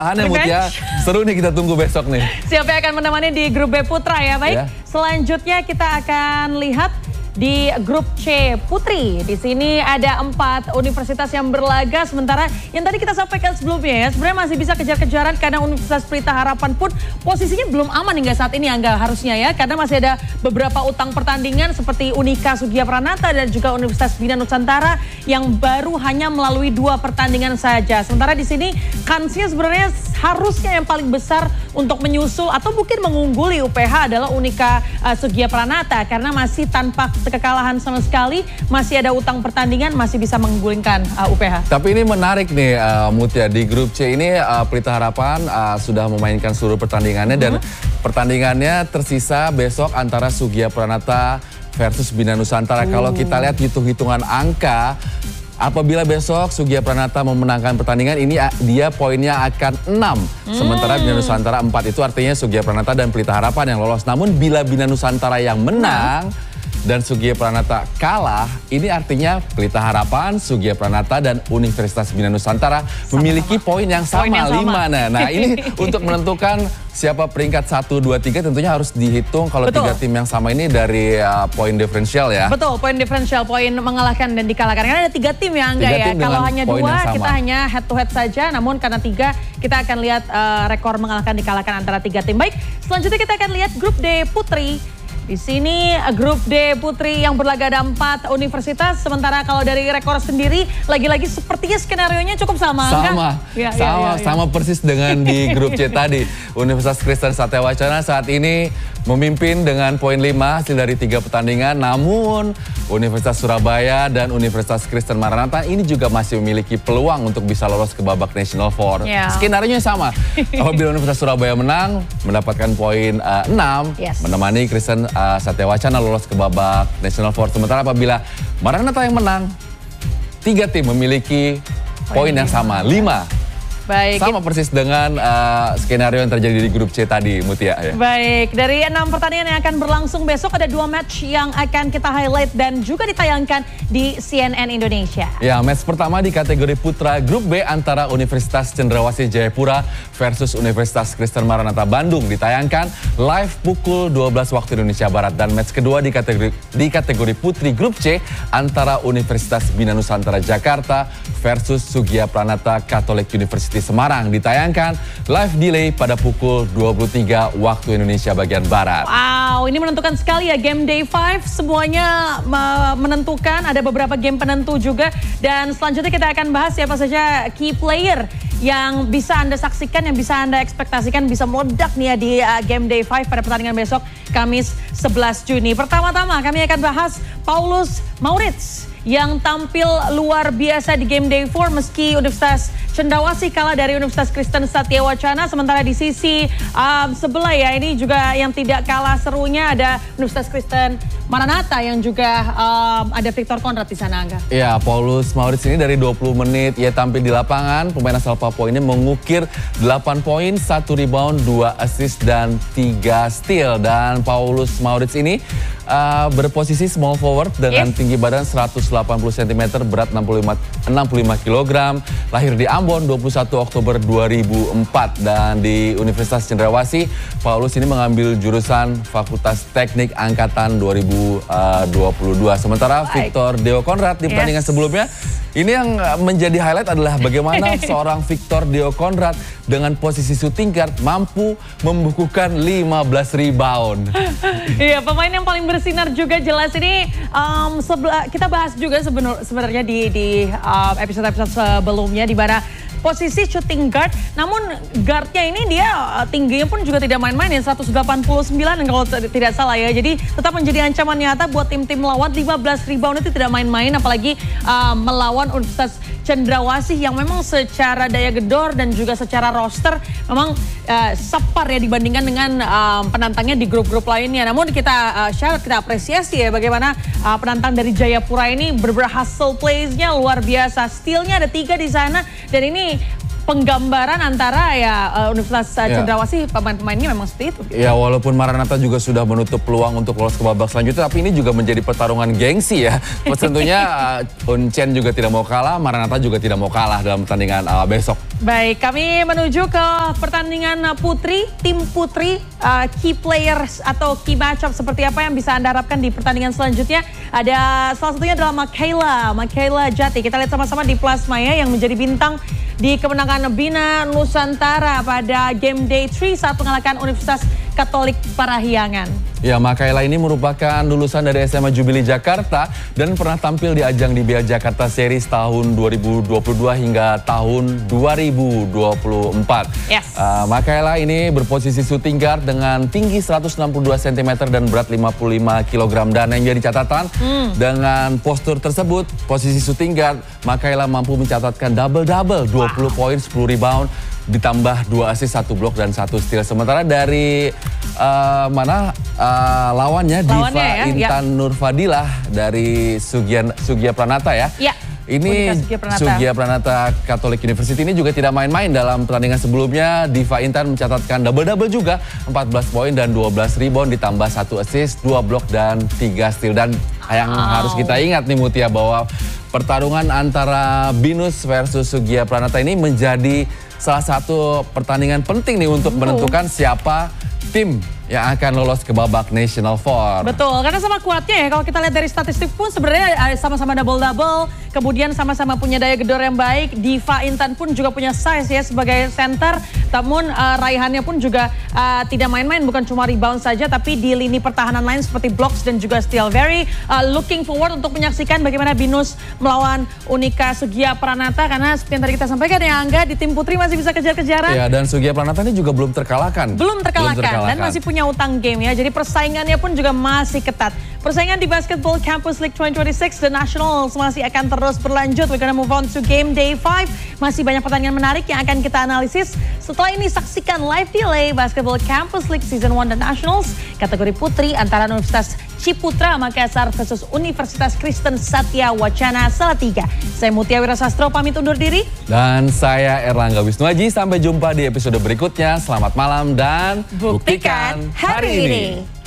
Aneh Mutia, seru nih, kita tunggu besok nih. Siapa yang akan menemani di grup B Putra ya, baik. Selanjutnya kita akan lihat di grup C Putri. Di sini ada 4 universitas yang berlaga, sementara yang tadi kita sampaikan sebelumnya ya, sebenarnya masih bisa kejar-kejaran karena Universitas Pelita Harapan pun posisinya belum aman hingga saat ini, Angga, harusnya ya, karena masih ada beberapa utang pertandingan seperti Unika Sugia Pranata dan juga Universitas Bina Nusantara yang baru hanya melalui 2 pertandingan saja. Sementara di sini kansnya sebenarnya harusnya yang paling besar untuk menyusul atau mungkin mengungguli UPH adalah Unika Sugia Pranata karena masih tanpa kekalahan sama sekali, masih ada utang pertandingan, masih bisa menggulingkan UPH. Tapi ini menarik nih Mutia, di grup C ini Pelita Harapan sudah memainkan seluruh pertandingannya dan pertandingannya tersisa besok antara Sugia Pranata versus Bina Nusantara. Kalau kita lihat hitung-hitungan angka, apabila besok Sugia Pranata memenangkan pertandingan ini, dia poinnya akan 6. Sementara Bina Nusantara 4, itu artinya Sugia Pranata dan Pelita Harapan yang lolos. Namun bila Bina Nusantara yang menang dan Sugia Pranata kalah, ini artinya Pelita Harapan, Sugia Pranata, dan Universitas Bina Nusantara memiliki poin yang sama, 5. Nah ini untuk menentukan siapa peringkat 1, 2, 3 tentunya harus dihitung kalau 3 tim yang sama ini dari poin diferensial ya. Betul, poin diferensial, poin mengalahkan dan dikalahkan. Karena ada 3 tim ya, Angga ya. Kalau hanya 2 kita hanya head to head saja, namun karena 3 kita akan lihat rekor mengalahkan dikalahkan antara 3 tim. Baik, selanjutnya kita akan lihat grup D Putri. Di sini grup D Putri yang berlaga ada 4 universitas, sementara kalau dari rekor sendiri lagi-lagi sepertinya skenarionya cukup sama. Sama persis dengan di grup C tadi. Universitas Kristen Satya Wacana saat ini memimpin dengan poin 5 hasil dari 3 pertandingan, namun Universitas Surabaya dan Universitas Kristen Maranatha ini juga masih memiliki peluang untuk bisa lolos ke babak National Four. Skenarionya sama. Apabila Universitas Surabaya menang, mendapatkan poin 6, menemani Kristen Satya Wacana lolos ke babak National Four. Sementara apabila Maranatha yang menang, 3 tim memiliki poin yang sama, 5. Baik. Sama persis dengan skenario yang terjadi di grup C tadi, Mutia. Ya. Baik, dari 6 pertandingan yang akan berlangsung besok ada 2 match yang akan kita highlight dan juga ditayangkan di CNN Indonesia. Ya, match pertama di kategori putra grup B antara Universitas Cendrawasih Jayapura versus Universitas Kristen Maranatha Bandung ditayangkan live pukul 12 waktu Indonesia Barat. Dan match kedua di kategori putri grup C antara Universitas Bina Nusantara Jakarta versus Sugia Pranata Catholic University Semarang ditayangkan live delay pada pukul 23 waktu Indonesia bagian Barat. Wow, ini menentukan sekali ya, game day 5 semuanya menentukan, ada beberapa game penentu juga. Dan selanjutnya kita akan bahas siapa saja key player yang bisa Anda saksikan, yang bisa Anda ekspektasikan bisa meledak nih ya di game day 5 pada pertandingan besok Kamis 11 Juni. Pertama-tama kami akan bahas Paulus Maurits yang tampil luar biasa di game day 4 meski Universitas Cendrawasih kalah dari Universitas Kristen Satya Wacana. Sementara di sisi sebelah ya, ini juga yang tidak kalah serunya ada Universitas Kristen Maranatha yang juga ada Victor Conrad di sana, Angga. Ya, Paulus Maurits ini dari 20 menit ia tampil di lapangan, pemain asal Papua ini mengukir 8 poin, 1 rebound, 2 assist dan 3 steal. Dan Paulus Maurits ini berposisi small forward dengan tinggi badan 180 cm, berat 65 kg, lahir di Ambon 21 Oktober 2004. Dan di Universitas Cendrawasih, Paulus ini mengambil jurusan Fakultas Teknik Angkatan 2022. Sementara Victor Deo Conrad di pertandingan sebelumnya, ini yang menjadi highlight adalah bagaimana seorang Victor Deo Conrad dengan posisi shooting guard mampu membukukan 15 rebound. Iya, pemain yang paling bersinar juga jelas ini kita bahas juga sebenarnya di episode-episode sebelumnya di mana posisi shooting guard, namun guardnya ini dia tingginya pun juga tidak main-main ya, 189 kalau tidak salah ya. Jadi tetap menjadi ancaman nyata buat tim-tim lawan. 15 rebound itu tidak main-main, apalagi melawan Universitas Cendrawasih yang memang secara daya gedor dan juga secara roster memang separ ya dibandingkan dengan penantangnya di grup-grup lainnya. Namun kita kita apresiasi ya bagaimana penantang dari Jayapura ini berhasil plays-nya luar biasa. Steal-nya ada 3 di sana dan ini penggambaran antara Universitas Cendrawasih pemain-pemainnya memang seperti itu. Ya, walaupun Maranatha juga sudah menutup peluang untuk lolos ke babak selanjutnya, tapi ini juga menjadi pertarungan gengsi ya. Tentunya Uncen juga tidak mau kalah, Maranatha juga tidak mau kalah dalam pertandingan besok. Baik, kami menuju ke pertandingan putri, tim putri, key players atau key matchup seperti apa yang bisa Anda harapkan di pertandingan selanjutnya. Ada salah satunya adalah Makaila Jati. Kita lihat sama-sama di plasma ya, yang menjadi bintang di kemenangan Bina Nusantara pada game day 3 saat mengalahkan Universitas Katolik Parahyangan. Ya, Makaila ini merupakan lulusan dari SMA Jubilee Jakarta dan pernah tampil di ajang DBL Jakarta Series tahun 2022 hingga tahun 2024. Yes. Makaila ini berposisi shooting guard dengan tinggi 162 cm dan berat 55 kg. Dan yang jadi catatan, dengan postur tersebut, posisi shooting guard, Makaila mampu mencatatkan double-double, 20 poin, 10 rebound, ditambah 2 assist, 1 blok dan 1 steal. Sementara dari lawannya Diva Intan Nurfadilah dari Sugia Pranata ya. Ya. Ini Sugia Pranata Catholic University ini juga tidak main-main. Dalam pertandingan sebelumnya Diva Intan mencatatkan double-double juga, 14 poin dan 12 rebound ditambah 1 assist, 2 blok dan 3 steal. Dan yang harus kita ingat nih Mutia, bahwa pertarungan antara Binus versus Sugia Pranata ini menjadi salah satu pertandingan penting nih untuk menentukan siapa tim yang akan lolos ke babak National Four. Betul, karena sama kuatnya ya, kalau kita lihat dari statistik pun sebenarnya sama-sama double-double, kemudian sama-sama punya daya gedor yang baik. Diva Intan pun juga punya size ya sebagai center, namun raihannya pun juga tidak main-main, bukan cuma rebound saja, tapi di lini pertahanan lain seperti blocks dan juga steal. Very looking forward untuk menyaksikan bagaimana Binus melawan Unika Sugia Pranata, karena seperti yang tadi kita sampaikan ya Angga, di tim putri masih bisa kejar-kejaran. Ya, dan Sugia Pranata ini juga belum terkalahkan. Belum terkalahkan dan masih punya utang game ya, jadi persaingannya pun juga masih ketat. Persaingan di Basketball Campus League 2026 The Nationals masih akan terus berlanjut. We're gonna move on to game day 5. Masih banyak pertandingan menarik yang akan kita analisis. Setelah ini saksikan live delay Basketball Campus League Season 1 The Nationals kategori putri antara Universitas Ciputra Makassar versus Universitas Kristen Satya Wacana Salatiga. Saya Mutia Wirasastro pamit undur diri. Dan saya Erlangga Wisnuaji. Sampai jumpa di episode berikutnya. Selamat malam dan buktikan hari ini.